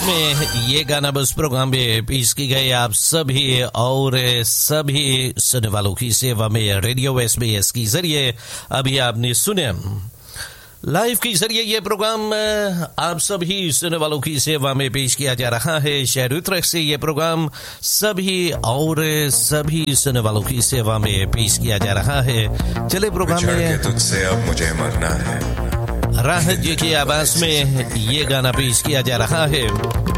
में ये गाना बस प्रोग्राम में पेश की गई आप सभी और सभी सुनने वालों की सेवा में रेडियो SBS के जरिए अभी आपने सुने लाइव के जरिए ये प्रोग्राम आप सभी सुनने वालों की सेवा में पेश किया जा रहा है। शहर उत्तराखंड से ये प्रोग्राम सभी और सभी सुनने वालों की सेवा में पेश किया जा रहा है। चले प्रोग्राम में तुझसे अब मुझे मरना है। राहत जी की आवाज में ये गाना पेश किया जा रहा है।